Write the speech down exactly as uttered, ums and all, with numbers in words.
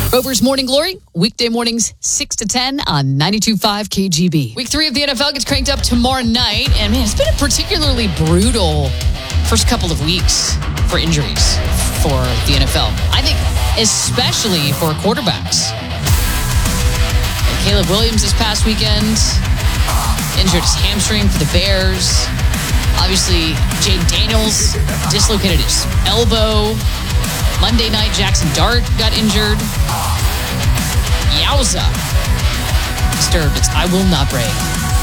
Rover's Morning Glory, weekday mornings six to ten on ninety-two point five K G B. Week three of the N F L gets cranked up tomorrow night. And man, it's been a particularly brutal first couple of weeks for injuries for the N F L. I think especially for quarterbacks. And Caleb Williams this past weekend injured his hamstring for the Bears. Obviously, Jaden Daniels dislocated his elbow. Monday night, Jackson Dart got injured. Yowza. Disturbed. It's I will not break.